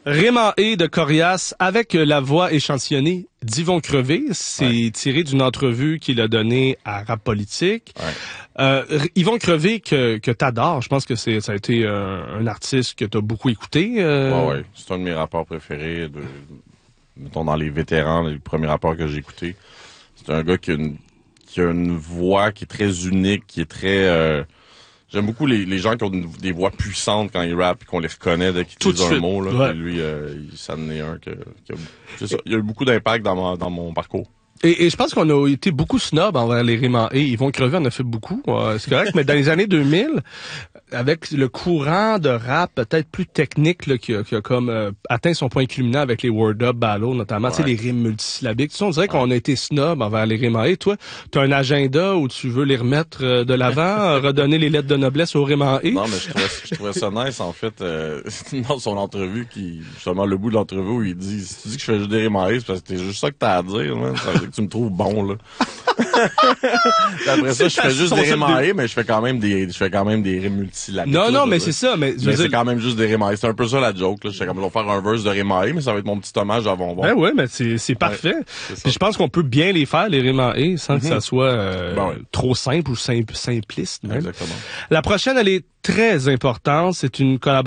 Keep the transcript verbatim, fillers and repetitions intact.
Raymond E. de Corias avec la voix échantillonnée d'Yvon Crevé. C'est ouais. tiré d'une entrevue qu'il a donnée à Rap Politique. Ouais. Euh, Yvon Crevé que, que t'adores, je pense que c'est ça a été un, un artiste que t'as beaucoup écouté. Euh... Ouais, ouais. C'est un de mes rappeurs préférés. De, mettons dans les vétérans, les premiers rappeurs que j'ai écoutés. C'est un gars qui a une, qui a une voix qui est très unique, qui est très... Euh, J'aime beaucoup les, les gens qui ont des voix puissantes quand ils rappent et qu'on les reconnaît dès qu'ils disent un mot. Là, ouais. Lui, euh, ça en est un que, que c'est ça. Il y a eu beaucoup d'impact dans mon, dans mon parcours. Et, et je pense qu'on a été beaucoup snob envers les Raymond E. Ils vont crever, on a fait beaucoup. Euh, c'est correct, mais dans les années deux mille, avec le courant de rap peut-être plus technique là, qui, a, qui a comme euh, atteint son point culminant avec les Word Up Battle, notamment, ouais. tu sais, les rimes multisyllabiques. Tu sais, on dirait ouais. qu'on a été snob envers les Raymond E. Toi, tu as un agenda où tu veux les remettre euh, de l'avant, redonner les lettres de noblesse aux Raymond E. Non, mais je trouvais, je trouvais ça nice, en fait, euh, dans son entrevue, qui justement, le bout de l'entrevue où il dit, si tu dis que je fais juste des Raymond E, c'est parce que c'est juste ça que t'as à dire, man. Ça veut dire que tu me trouves bon, là. Après ça, je fais juste des rimes en E, mais je fais quand même des, je fais quand même des rimes multisyllabiques. Non, non, mais c'est ça, mais, mais c'est quand même juste des rimes en E. C'est un peu ça la joke, là. Je sais comme, on va faire un verse de rimes en E, mais ça va être mon petit hommage à Bonbon. Ben ouais, mais c'est, c'est parfait. Ouais, puis je pense qu'on peut bien les faire, les rimes en E, sans mm-hmm. que ça soit, euh, ben ouais. trop simple ou simple, simpliste, même. Exactement. La prochaine, elle est très importante. C'est une collaboration